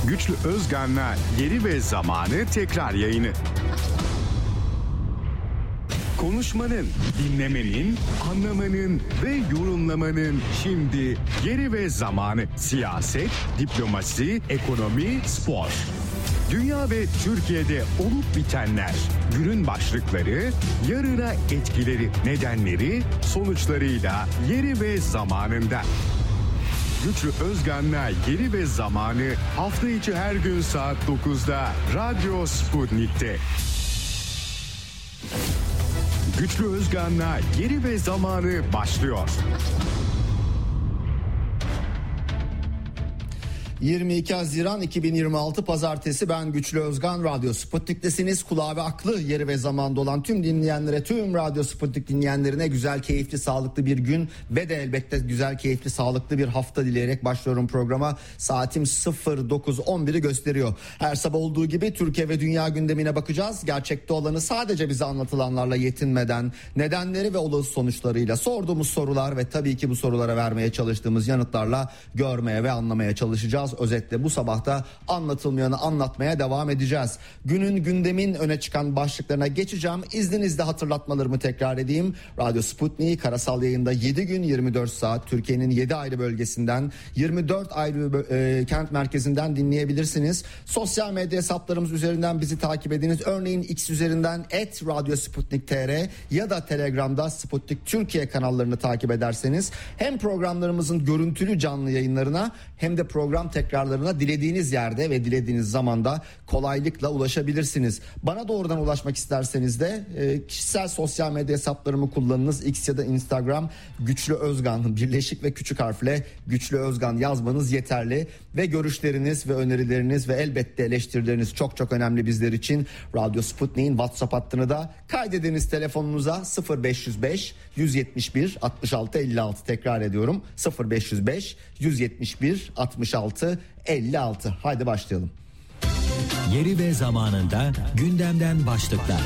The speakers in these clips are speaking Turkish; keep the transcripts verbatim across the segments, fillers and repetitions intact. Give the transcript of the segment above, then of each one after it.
Güçlü Özgan'la Yeri ve Zamanı tekrar yayını. Konuşmanın, dinlemenin, anlamanın ve yorumlamanın şimdi yeri ve zamanı. Siyaset, diplomasi, ekonomi, spor. Dünya ve Türkiye'de olup bitenler, günün başlıkları, yarına etkileri, nedenleri, sonuçlarıyla yeri ve zamanında. Güçlü Özgan'la Yeri ve Zamanı hafta içi her gün saat dokuzda Radyo Sputnik'te. Güçlü Özgan'la Yeri ve Zamanı başlıyor. yirmi iki Haziran iki bin yirmi altı Pazartesi, ben Güçlü Özgan, Radyo Sputnik'tesiniz. Kulağı ve aklı yeri ve zamanda olan tüm dinleyenlere, tüm Radyo Sputnik dinleyenlerine güzel, keyifli, sağlıklı bir gün ve de elbette güzel, keyifli, sağlıklı bir hafta dileyerek başlıyorum programa. Saatim sıfır dokuz on biri gösteriyor. Her sabah olduğu gibi Türkiye ve dünya gündemine bakacağız. Gerçekte olanı sadece bize anlatılanlarla yetinmeden, nedenleri ve olası sonuçlarıyla, sorduğumuz sorular ve tabii ki bu sorulara vermeye çalıştığımız yanıtlarla görmeye ve anlamaya çalışacağız. Özetle bu sabahta anlatılmayanı anlatmaya devam edeceğiz. Günün, gündemin öne çıkan başlıklarına geçeceğim. İzninizle hatırlatmalarımı tekrar edeyim. Radyo Sputnik karasal yayında yedi gün yirmi dört saat Türkiye'nin yedi ayrı bölgesinden, yirmi dört ayrı e, kent merkezinden dinleyebilirsiniz. Sosyal medya hesaplarımız üzerinden bizi takip ediniz. Örneğin X üzerinden et radyo sputnik nokta tr ya da Telegram'da Sputnik Türkiye kanallarını takip ederseniz hem programlarımızın görüntülü canlı yayınlarına hem de program tekrarlarına dilediğiniz yerde ve dilediğiniz zamanda kolaylıkla ulaşabilirsiniz. Bana doğrudan ulaşmak isterseniz de e, kişisel sosyal medya hesaplarımı kullanınız. X ya da Instagram Güçlü Özgan, birleşik ve küçük harfle Güçlü Özgan yazmanız yeterli ve görüşleriniz ve önerileriniz ve elbette eleştirileriniz çok çok önemli bizler için. Radyo Sputnik'in WhatsApp hattını da kaydediniz telefonunuza. Sıfır beş yüz beş yüz yetmiş bir altmış altı elli altı, tekrar ediyorum, sıfır beş yüz beş yüz yetmiş bir altmış altı elli altı. Haydi başlayalım. Yeri ve zamanında gündemden başlıklar.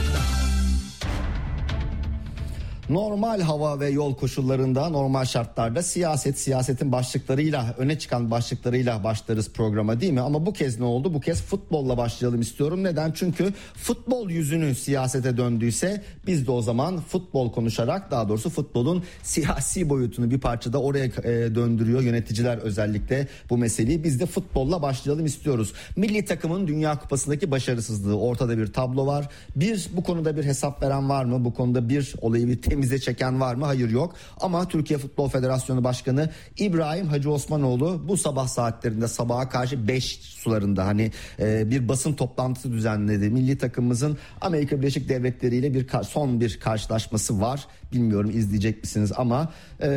Normal hava ve yol koşullarında, normal şartlarda siyaset, siyasetin başlıklarıyla, öne çıkan başlıklarıyla başlarız programa, değil mi? Ama bu kez ne oldu? Bu kez futbolla başlayalım istiyorum. Neden? Çünkü futbol yüzünü siyasete döndüyse biz de o zaman futbol konuşarak, daha doğrusu futbolun siyasi boyutunu bir parçada oraya e, döndürüyor yöneticiler, özellikle bu meseleyi. Biz de futbolla başlayalım istiyoruz. Milli takımın Dünya Kupası'ndaki başarısızlığı, ortada bir tablo var. Bir, bu konuda bir hesap veren var mı? Bu konuda bir olayı bir temiz bize çeken var mı? Hayır, yok. Ama Türkiye Futbol Federasyonu Başkanı İbrahim Hacı Osmanoğlu bu sabah saatlerinde, sabaha karşı beş sularında hani e, bir basın toplantısı düzenledi. Milli takımımızın Amerika Birleşik Devletleri ile bir son bir karşılaşması var. Bilmiyorum izleyecek misiniz ama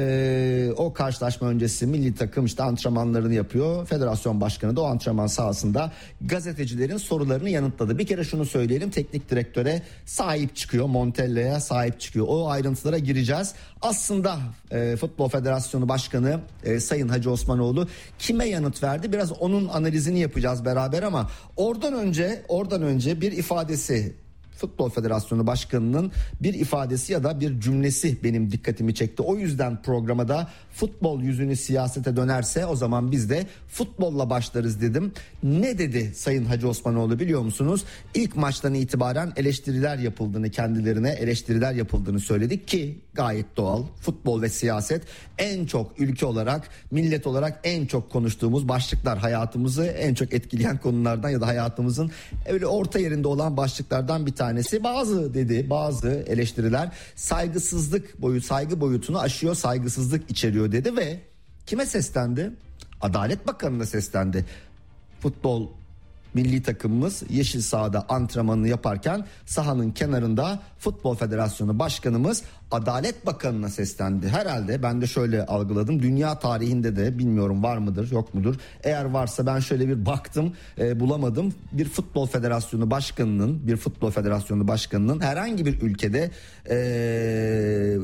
e, o karşılaşma öncesi milli takım işte antrenmanlarını yapıyor. Federasyon başkanı da o antrenman sahasında gazetecilerin sorularını yanıtladı. Bir kere şunu söyleyelim, teknik direktöre sahip çıkıyor, Montella'ya sahip çıkıyor. O ayrıntılara gireceğiz. Aslında e, Futbol Federasyonu Başkanı e, Sayın Hacı Osmanoğlu kime yanıt verdi? Biraz onun analizini yapacağız beraber ama oradan önce oradan önce bir ifadesi, Futbol Federasyonu Başkanı'nın bir ifadesi ya da bir cümlesi benim dikkatimi çekti. O yüzden programa da futbol yüzünü siyasete dönerse o zaman biz de futbolla başlarız dedim. Ne dedi Sayın Hacı Osmanoğlu biliyor musunuz? İlk maçtan itibaren eleştiriler yapıldığını, kendilerine eleştiriler yapıldığını söyledik ki gayet doğal. Futbol ve siyaset en çok ülke olarak, millet olarak en çok konuştuğumuz başlıklar, hayatımızı en çok etkileyen konulardan ya da hayatımızın öyle orta yerinde olan başlıklardan bir tanesi. Bazı dedi, bazı eleştiriler saygısızlık boyut, saygı boyutunu aşıyor, saygısızlık içeriyor dedi ve kime seslendi? Adalet Bakanı'na seslendi. Futbol milli takımımız yeşil sahada antrenmanını yaparken sahanın kenarında Futbol Federasyonu Başkanımız Adalet Bakanı'na seslendi. Herhalde ben de şöyle algıladım. Dünya tarihinde de bilmiyorum var mıdır yok mudur. Eğer varsa ben şöyle bir baktım e, bulamadım. Bir Futbol Federasyonu Başkanı'nın bir Futbol Federasyonu Başkanı'nın herhangi bir ülkede eee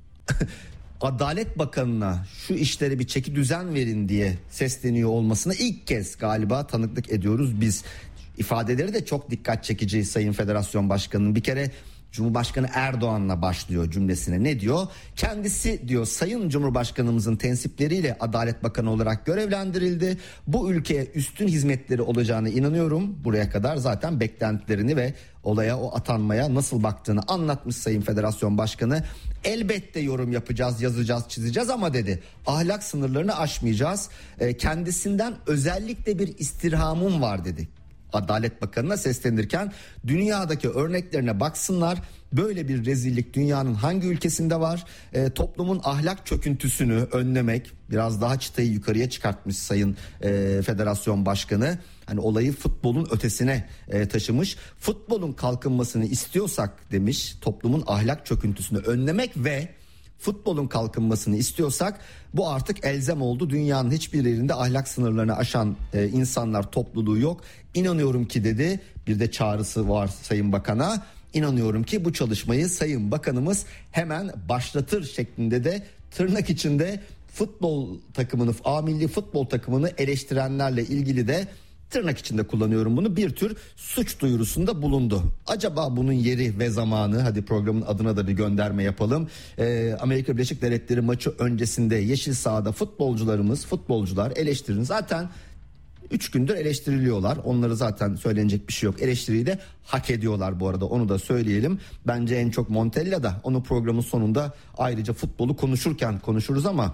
Adalet Bakanı'na şu işlere bir çeki düzen verin diye sesleniyor olmasına ilk kez galiba tanıklık ediyoruz biz. İfadeleri de çok dikkat çekici Sayın Federasyon Başkanı'nın. Bir kere Cumhurbaşkanı Erdoğan'la başlıyor cümlesine. Ne diyor? Kendisi diyor Sayın Cumhurbaşkanımızın tensipleriyle Adalet Bakanı olarak görevlendirildi. Bu ülkeye üstün hizmetleri olacağına inanıyorum. Buraya kadar zaten beklentilerini ve olaya, o atanmaya nasıl baktığını anlatmış Sayın Federasyon Başkanı. Elbette yorum yapacağız, yazacağız, çizeceğiz ama dedi ahlak sınırlarını aşmayacağız. Kendisinden özellikle bir istirhamım var dedi. Adalet Bakanı'na seslenirken dünyadaki örneklerine baksınlar. Böyle bir rezillik dünyanın hangi ülkesinde var? E, toplumun ahlak çöküntüsünü önlemek, biraz daha çıtayı yukarıya çıkartmış Sayın e, Federasyon Başkanı. Hani olayı futbolun ötesine e, taşımış. Futbolun kalkınmasını istiyorsak demiş, toplumun ahlak çöküntüsünü önlemek ve futbolun kalkınmasını istiyorsak bu artık elzem oldu. Dünyanın hiçbir yerinde ahlak sınırlarını aşan e, insanlar topluluğu yok. İnanıyorum ki dedi, bir de çağrısı var Sayın Bakan'a. İnanıyorum ki bu çalışmayı Sayın Bakanımız hemen başlatır şeklinde de tırnak içinde futbol takımını, A milli futbol takımını eleştirenlerle ilgili de tırnak içinde kullanıyorum bunu, bir tür suç duyurusunda bulundu. Acaba bunun yeri ve zamanı, hadi programın adına da bir gönderme yapalım. Ee, Amerika Birleşik Devletleri maçı öncesinde yeşil sahada futbolcularımız, futbolcular eleştirin. Zaten üç gündür eleştiriliyorlar. Onları zaten söylenecek bir şey yok. Eleştiriyi de hak ediyorlar bu arada, onu da söyleyelim. Bence en çok Montella da, onu programın sonunda ayrıca futbolu konuşurken konuşuruz ama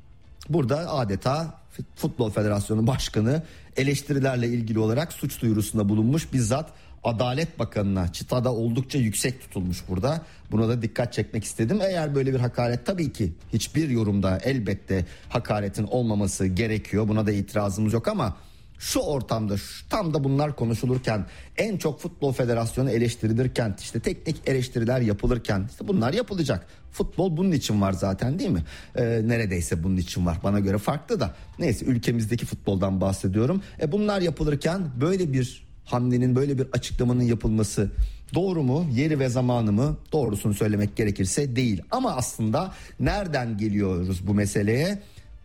burada adeta Futbol Federasyonu Başkanı eleştirilerle ilgili olarak suç duyurusunda bulunmuş, bizzat Adalet Bakanı'na çıtada oldukça yüksek tutulmuş burada. Buna da dikkat çekmek istedim. Eğer böyle bir hakaret, tabii ki hiçbir yorumda elbette hakaretin olmaması gerekiyor. Buna da itirazımız yok ama şu ortamda, şu, tam da bunlar konuşulurken, en çok Futbol Federasyonu eleştirilirken, işte teknik eleştiriler yapılırken, işte bunlar yapılacak. Futbol bunun için var zaten, değil mi? Ee, neredeyse bunun için var. Bana göre farklı da. Neyse, ülkemizdeki futboldan bahsediyorum. E bunlar yapılırken böyle bir hamlenin, böyle bir açıklamanın yapılması doğru mu? Yeri ve zamanı mı? Doğrusunu söylemek gerekirse değil. Ama aslında nereden geliyoruz bu meseleye?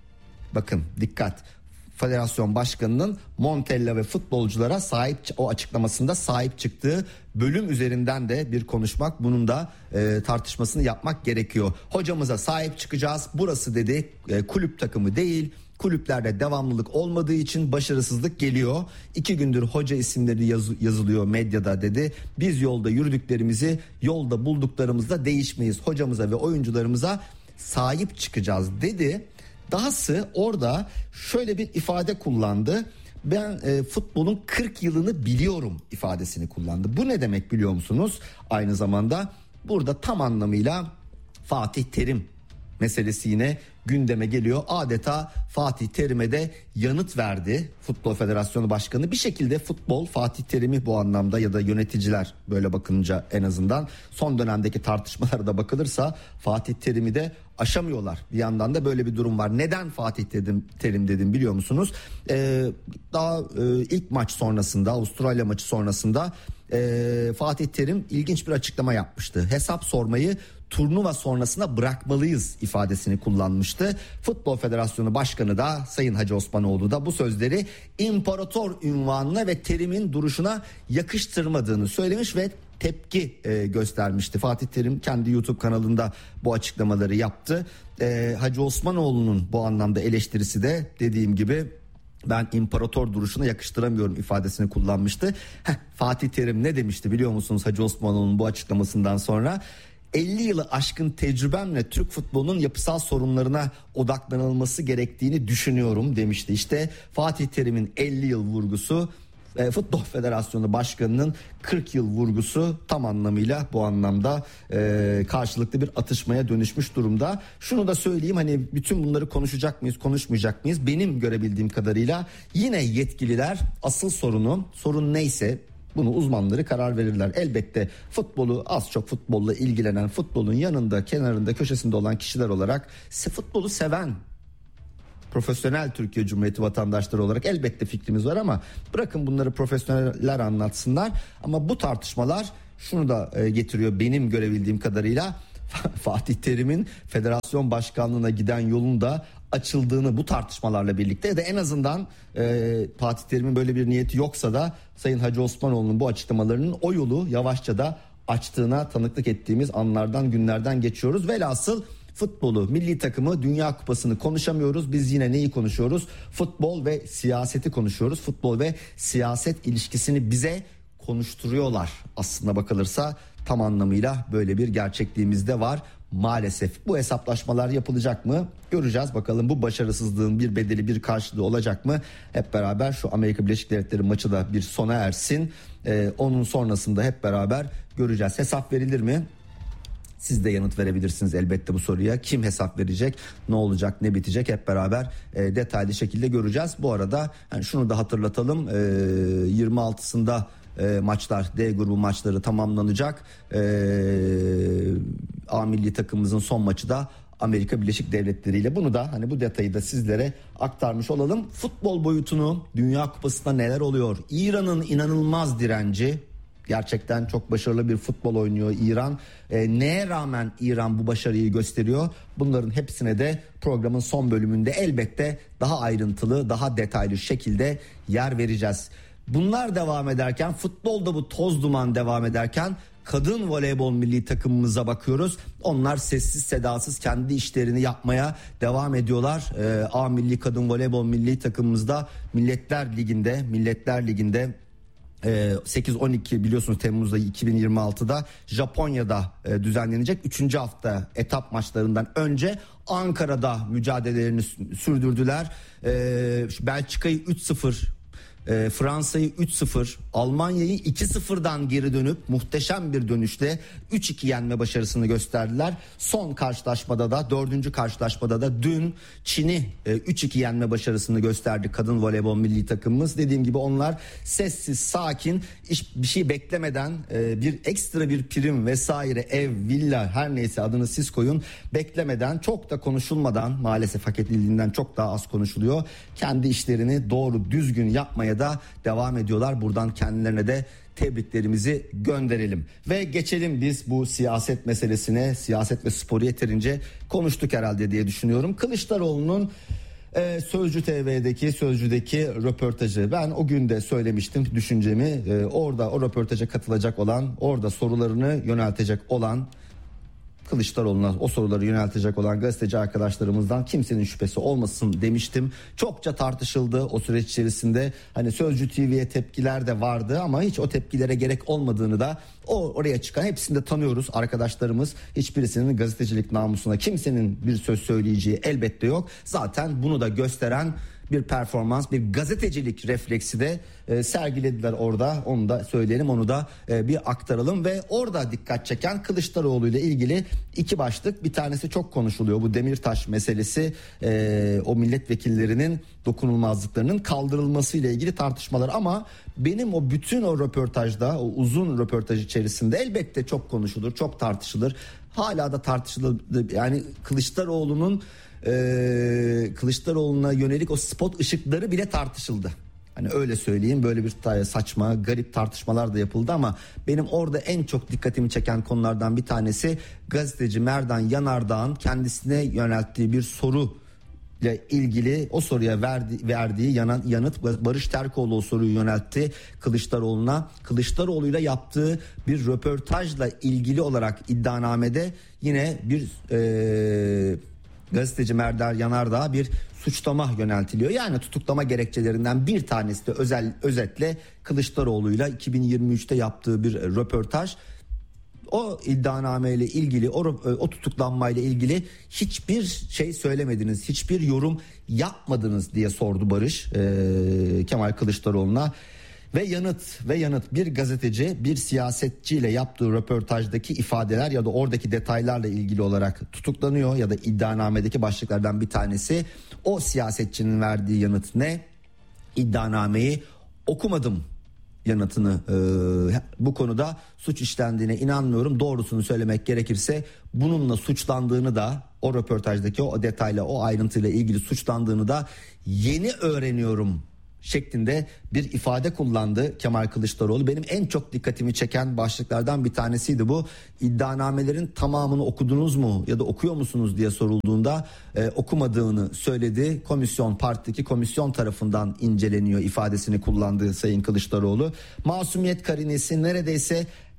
Bakın, dikkat. Federasyon Başkanı'nın Montella ve futbolculara sahip, o açıklamasında sahip çıktığı bölüm üzerinden de bir konuşmak, bunun da e, tartışmasını yapmak gerekiyor. Hocamıza sahip çıkacağız. Burası dedi e, kulüp takımı değil. Kulüplerde devamlılık olmadığı için başarısızlık geliyor. İki gündür hoca isimleri yaz, yazılıyor medyada dedi. Biz yolda yürüdüklerimizi yolda bulduklarımızda değişmeyiz. Hocamıza ve oyuncularımıza sahip çıkacağız dedi. Dahası orada şöyle bir ifade kullandı. Ben e, futbolun kırk yılını biliyorum ifadesini kullandı. Bu ne demek biliyor musunuz? Aynı zamanda burada tam anlamıyla Fatih Terim meselesi yine gündeme geliyor. Adeta Fatih Terim'e de yanıt verdi Futbol Federasyonu Başkanı. Bir şekilde futbol Fatih Terim'i bu anlamda, ya da yöneticiler, böyle bakınca en azından son dönemdeki tartışmalara da bakılırsa Fatih Terim'i de aşamıyorlar. Bir yandan da böyle bir durum var. Neden Fatih Terim, Terim dedim biliyor musunuz? Ee, daha e, ilk maç sonrasında, Avustralya maçı sonrasında e, Fatih Terim ilginç bir açıklama yapmıştı. Hesap sormayı turnuva sonrasına bırakmalıyız ifadesini kullanmıştı. Futbol Federasyonu Başkanı da Sayın Hacı Osmanoğlu da bu sözleri imparator unvanına ve Terim'in duruşuna yakıştırmadığını söylemiş ve tepki e, göstermişti. Fatih Terim kendi YouTube kanalında bu açıklamaları yaptı. E, Hacı Osmanoğlu'nun bu anlamda eleştirisi de dediğim gibi, ben imparator duruşuna yakıştıramıyorum ifadesini kullanmıştı. Heh, Fatih Terim ne demişti biliyor musunuz Hacı Osmanoğlu'nun bu açıklamasından sonra? elli yılı aşkın tecrübemle Türk futbolunun yapısal sorunlarına odaklanılması gerektiğini düşünüyorum demişti. İşte Fatih Terim'in elli yıl vurgusu, e, Futbol Federasyonu Başkanı'nın kırk yıl vurgusu tam anlamıyla bu anlamda e, karşılıklı bir atışmaya dönüşmüş durumda. Şunu da söyleyeyim, hani bütün bunları konuşacak mıyız, konuşmayacak mıyız? Benim görebildiğim kadarıyla yine yetkililer asıl sorunu, sorun neyse bunu uzmanları karar verirler. Elbette futbolu, az çok futbolla ilgilenen, futbolun yanında, kenarında, köşesinde olan kişiler olarak, futbolu seven profesyonel Türkiye Cumhuriyeti vatandaşları olarak elbette fikrimiz var ama bırakın bunları profesyoneller anlatsınlar. Ama bu tartışmalar şunu da getiriyor benim görebildiğim kadarıyla: Fatih Terim'in federasyon başkanlığına giden yolun da açıldığını bu tartışmalarla birlikte, ya da en azından e, Fatih Terim'in böyle bir niyeti yoksa da Sayın Hacı Osmanoğlu'nun bu açıklamalarının o yolu yavaşça da açtığına tanıklık ettiğimiz anlardan, günlerden geçiyoruz. Velhasıl futbolu, milli takımı, Dünya Kupası'nı konuşamıyoruz. Biz yine neyi konuşuyoruz? Futbol ve siyaseti konuşuyoruz. Futbol ve siyaset ilişkisini bize konuşturuyorlar. Aslına bakılırsa tam anlamıyla böyle bir gerçekliğimiz de var. Maalesef bu hesaplaşmalar yapılacak mı? Göreceğiz bakalım, bu başarısızlığın bir bedeli, bir karşılığı olacak mı? Hep beraber şu Amerika Birleşik Devletleri maçı da bir sona ersin. Ee, onun sonrasında hep beraber göreceğiz. Hesap verilir mi? Siz de yanıt verebilirsiniz elbette bu soruya. Kim hesap verecek? Ne olacak? Ne bitecek? Hep beraber e, detaylı şekilde göreceğiz. Bu arada yani şunu da hatırlatalım. E, yirmi altısında e, maçlar, D grubu maçları tamamlanacak. E, A milli takımımızın son maçı da Amerika Birleşik Devletleri ile. Bunu da hani bu detayı da sizlere aktarmış olalım. Futbol boyutunu, Dünya Kupası'nda neler oluyor? İran'ın inanılmaz direnci. Gerçekten çok başarılı bir futbol oynuyor İran. E, neye rağmen İran bu başarıyı gösteriyor? Bunların hepsine de programın son bölümünde elbette daha ayrıntılı, daha detaylı şekilde yer vereceğiz. Bunlar devam ederken, futbolda bu toz duman devam ederken kadın voleybol milli takımımıza bakıyoruz. Onlar sessiz sedasız kendi işlerini yapmaya devam ediyorlar. E, A milli kadın voleybol milli takımımızda Milletler Ligi'nde, Milletler Ligi'nde sekiz on iki biliyorsunuz Temmuz'da iki bin yirmi altıda Japonya'da düzenlenecek üçüncü hafta etap maçlarından önce Ankara'da mücadelelerini sürdürdüler. Belçika'yı üç sıfır, Fransa'yı üç sıfır, Almanya'yı iki sıfırdan geri dönüp muhteşem bir dönüşle üç iki yenme başarısını gösterdiler. Son karşılaşmada da, dördüncü karşılaşmada da dün Çin'i üç iki yenme başarısını gösterdi kadın voleybol milli takımımız. Dediğim gibi onlar sessiz, sakin, hiç bir şey beklemeden, bir ekstra bir prim vesaire, ev, villa, her neyse adını siz koyun, beklemeden, çok da konuşulmadan, maalesef hak edildiğinden çok daha az konuşuluyor, kendi işlerini doğru düzgün yapmaya da devam ediyorlar. Buradan kendilerine de tebriklerimizi gönderelim. Ve geçelim biz bu siyaset meselesine. Siyaset ve sporu yeterince konuştuk herhalde diye düşünüyorum. Kılıçdaroğlu'nun e, Sözcü T V'deki, Sözcü'deki röportajı, ben o gün de söylemiştim düşüncemi. E, orada o röportaja katılacak olan, orada sorularını yöneltecek olan, Kılıçdaroğlu'na o soruları yöneltecek olan gazeteci arkadaşlarımızdan kimsenin şüphesi olmasın demiştim. Çokça tartışıldı o süreç içerisinde. Hani Sözcü T V'ye tepkiler de vardı ama hiç o tepkilere gerek olmadığını da o oraya çıkan hepsini de tanıyoruz arkadaşlarımız. Hiçbirisinin gazetecilik namusuna kimsenin bir söz söyleyeceği elbette yok. Zaten bunu da gösteren bir performans, bir gazetecilik refleksi de e, sergilediler orada. Onu da söyleyelim, onu da e, bir aktaralım. Ve orada dikkat çeken Kılıçdaroğlu ile ilgili iki başlık. Bir tanesi çok konuşuluyor, bu Demirtaş meselesi, e, o milletvekillerinin dokunulmazlıklarının kaldırılması ile ilgili tartışmalar. Ama benim o bütün o röportajda, o uzun röportaj içerisinde elbette çok konuşulur, çok tartışılır. Hala da tartışılır. Yani Kılıçdaroğlu'nun Ee, Kılıçdaroğlu'na yönelik o spot ışıkları bile tartışıldı. Hani öyle söyleyeyim, böyle bir saçma, garip tartışmalar da yapıldı ama benim orada en çok dikkatimi çeken konulardan bir tanesi gazeteci Merdan Yanardağ'ın kendisine yönelttiği bir soru ile ilgili, o soruya verdi, verdiği yanan, yanıt. Barış Terkoğlu o soruyu yöneltti Kılıçdaroğlu'na. Kılıçdaroğlu'yla yaptığı bir röportajla ilgili olarak iddianamede yine bir e, gazeteci Merdan Yanardağ'a bir suçlama yöneltiliyor. Yani tutuklama gerekçelerinden bir tanesi de özel özetle Kılıçdaroğlu'yla iki bin yirmi üçte yaptığı bir röportaj. O iddianameyle ilgili, o, o tutuklanmayla ilgili hiçbir şey söylemediniz, hiçbir yorum yapmadınız diye sordu Barış e, Kemal Kılıçdaroğlu'na. Ve yanıt ve yanıt bir gazeteci bir siyasetçiyle yaptığı röportajdaki ifadeler ya da oradaki detaylarla ilgili olarak tutuklanıyor ya da iddianamedeki başlıklardan bir tanesi. O siyasetçinin verdiği yanıt ne? İddianameyi okumadım yanıtını. Ee, bu konuda suç işlendiğine inanmıyorum. Doğrusunu söylemek gerekirse bununla suçlandığını da, o röportajdaki o detayla, o ayrıntıyla ilgili suçlandığını da yeni öğreniyorum şeklinde bir ifade kullandı Kemal Kılıçdaroğlu. Benim en çok dikkatimi çeken başlıklardan bir tanesiydi bu. İddianamelerin tamamını okudunuz mu ya da okuyor musunuz diye sorulduğunda e, okumadığını söyledi. Komisyon, partideki komisyon tarafından inceleniyor ifadesini kullandı Sayın Kılıçdaroğlu. Masumiyet karinesi neredeyse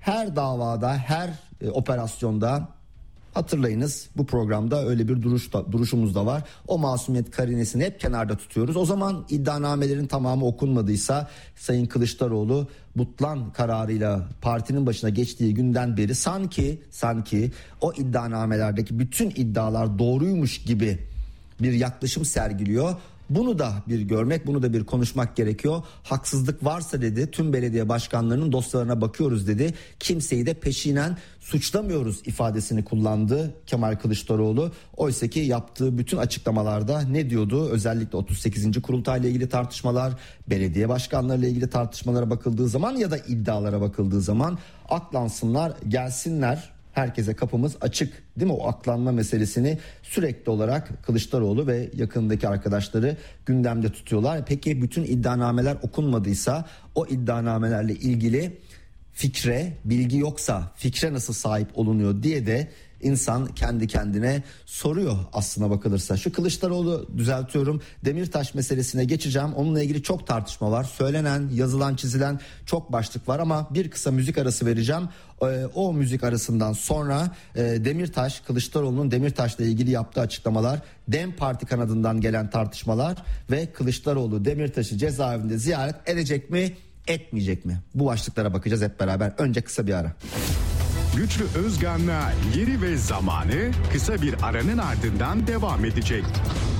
her davada, her e, operasyonda hatırlayınız, bu programda öyle bir duruş da, duruşumuz da var. O masumiyet karinesini hep kenarda tutuyoruz. O zaman iddianamelerin tamamı okunmadıysa Sayın Kılıçdaroğlu butlan kararıyla partinin başına geçtiği günden beri sanki sanki o iddianamelerdeki bütün iddialar doğruymuş gibi bir yaklaşım sergiliyor. Bunu da bir görmek, bunu da bir konuşmak gerekiyor. Haksızlık varsa dedi, tüm belediye başkanlarının dosyalarına bakıyoruz dedi. Kimseyi de peşinen suçlamıyoruz ifadesini kullandı Kemal Kılıçdaroğlu. Oysa ki yaptığı bütün açıklamalarda ne diyordu? Özellikle otuz sekizinci kurultayla ilgili tartışmalar, belediye başkanlarıyla ilgili tartışmalara bakıldığı zaman ya da iddialara bakıldığı zaman aklansınlar, gelsinler. Herkese kapımız açık, değil mi? O aklanma meselesini sürekli olarak Kılıçdaroğlu ve yakındaki arkadaşları gündemde tutuyorlar. Peki bütün iddianameler okunmadıysa o iddianamelerle ilgili fikre, bilgi yoksa fikre nasıl sahip olunuyor diye de insan kendi kendine soruyor aslına bakılırsa. Şu Kılıçdaroğlu, düzeltiyorum, Demirtaş meselesine geçeceğim. Onunla ilgili çok tartışma var. Söylenen, yazılan, çizilen çok başlık var ama bir kısa müzik arası vereceğim. O müzik arasından sonra Demirtaş, Kılıçdaroğlu'nun Demirtaş'la ilgili yaptığı açıklamalar, DEM Parti kanadından gelen tartışmalar ve Kılıçdaroğlu Demirtaş'ı cezaevinde ziyaret edecek mi, etmeyecek mi? Bu başlıklara bakacağız hep beraber. Önce kısa bir ara. Güçlü Özgan'la Yeri ve Zamanı kısa bir aranın ardından devam edecek.